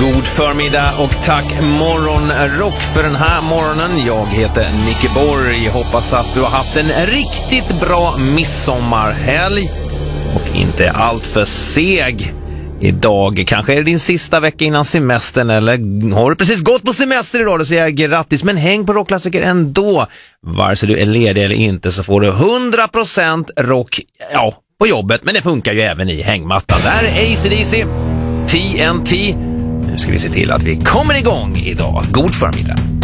God förmiddag och tack Morgonrock för den här morgonen. Jag heter Nicke Borg. Hoppas att du har haft en riktigt bra midsommarhelg och inte allt för seg. Idag kanske är det din sista vecka innan semestern, eller har du precis gått på semester idag, då säger jag grattis. Men häng på rockklassiker ändå. Vare sig du är ledig eller inte så får du 100% rock på jobbet. Men det funkar ju även i hängmattan. Där är AC/DC, TNT. Nu ska vi se till att vi kommer igång idag. God förmiddag.